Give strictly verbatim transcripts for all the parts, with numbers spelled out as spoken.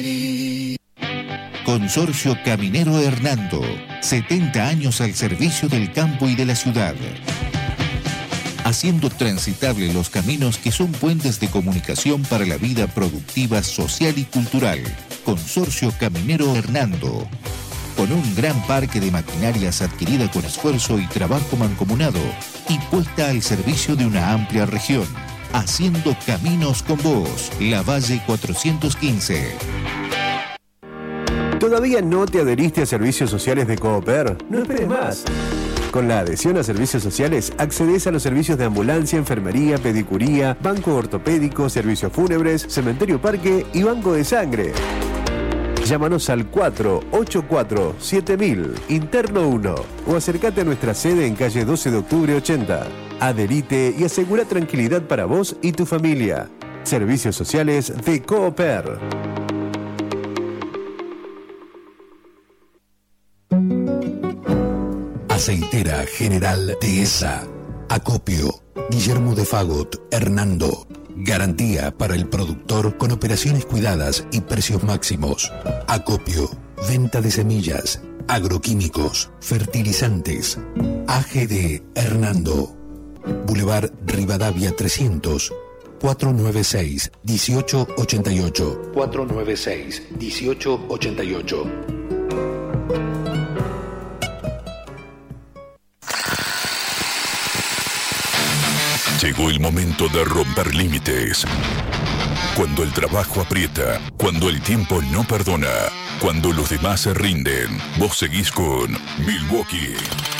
Consorcio Caminero Hernando, setenta años al servicio del campo y de la ciudad, haciendo transitables los caminos que son puentes de comunicación para la vida productiva, social y cultural. Consorcio Caminero Hernando, con un gran parque de maquinarias adquirida con esfuerzo y trabajo mancomunado y puesta al servicio de una amplia región. Haciendo caminos con vos, Lavalle cuatrocientos quince. ¿Todavía no te adheriste a servicios sociales de Cooper? No esperes más. Con la adhesión a servicios sociales, accedes a los servicios de ambulancia, enfermería, pedicuría, banco ortopédico, servicios fúnebres, cementerio parque y banco de sangre. Llámanos al cuatro ocho cuatro siete mil, interno uno, o acércate a nuestra sede en calle doce de octubre ochenta. Adherite y asegura tranquilidad para vos y tu familia. Servicios sociales de Cooper. Aceitera General Dehesa. Acopio. Guillermo de Fagot. Hernando. Garantía para el productor con operaciones cuidadas y precios máximos. Acopio. Venta de semillas, agroquímicos, fertilizantes. A G D Hernando. Boulevard Rivadavia trescientos. cuatro nueve seis, uno ocho ocho ocho. cuatro nueve seis, uno ocho ocho ocho. Llegó el momento de romper límites. Cuando el trabajo aprieta, cuando el tiempo no perdona, cuando los demás se rinden, vos seguís con Milwaukee.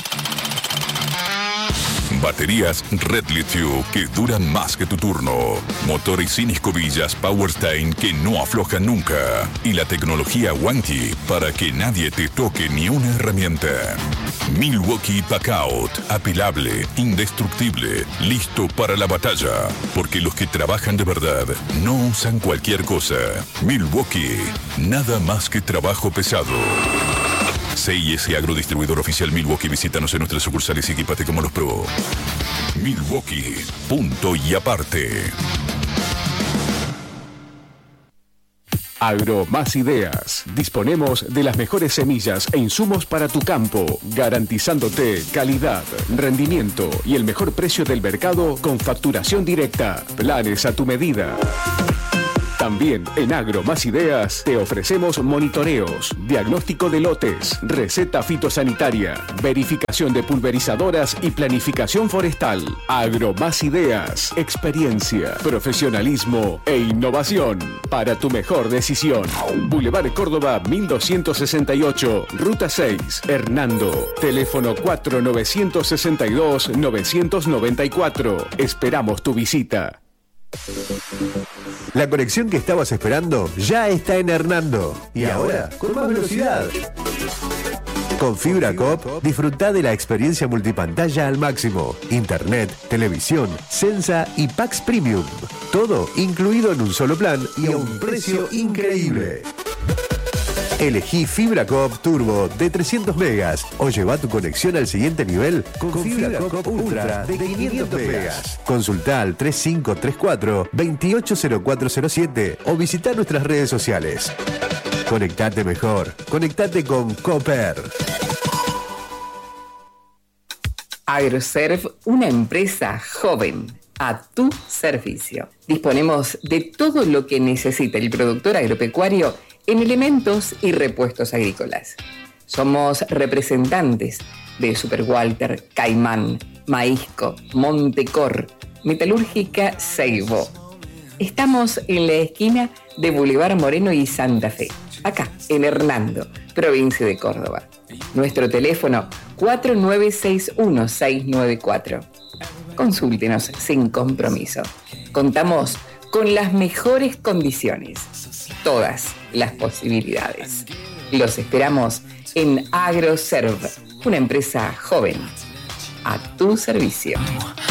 Baterías Red Lithium que duran más que tu turno. Motores sin escobillas Powerstein que no aflojan nunca. Y la tecnología Wanty para que nadie te toque ni una herramienta. Milwaukee Packout. Apilable, indestructible, listo para la batalla. Porque los que trabajan de verdad no usan cualquier cosa. Milwaukee. Nada más que trabajo pesado. C I S Agrodistribuidor Oficial Milwaukee. Visítanos en nuestras sucursales y equipate como los pro. Milwaukee. Punto y aparte. Agro Más Ideas. Disponemos de las mejores semillas e insumos para tu campo, garantizándote calidad, rendimiento y el mejor precio del mercado con facturación directa. Planes a tu medida. También en Agro Más Ideas te ofrecemos monitoreos, diagnóstico de lotes, receta fitosanitaria, verificación de pulverizadoras y planificación forestal. Agro Más Ideas, experiencia, profesionalismo e innovación para tu mejor decisión. Boulevard Córdoba mil doscientos sesenta y ocho, Ruta seis, Hernando. Teléfono cuatro nueve seis dos, nueve nueve cuatro. Esperamos tu visita. La conexión que estabas esperando ya está en Hernando. Y ahora, con más velocidad. Con Fibra Coop, disfruta de la experiencia multipantalla al máximo. Internet, televisión, Sensa y Pax Premium. Todo incluido en un solo plan y a un precio increíble. Elegí Fibra Coop Turbo de trescientos megas o lleva tu conexión al siguiente nivel con, con Fibra, Fibra Coop Ultra de quinientos megas. Consulta al tres cinco tres cuatro, dos ocho cero cuatro cero siete o visita nuestras redes sociales. Conectate mejor. Conectate con Cooper. Agroserv, una empresa joven a tu servicio. Disponemos de todo lo que necesita el productor agropecuario en elementos y repuestos agrícolas. Somos representantes de Super Walter, Caimán, Maízco, Montecor, Metalúrgica Seibo. Estamos en la esquina de Boulevard Moreno y Santa Fe, acá en Hernando, provincia de Córdoba. Nuestro teléfono cuatro nueve seis uno, seis nueve cuatro. Consúltenos sin compromiso. Contamos con las mejores condiciones, todas las posibilidades. Los esperamos en Agroserv, una empresa joven a tu servicio.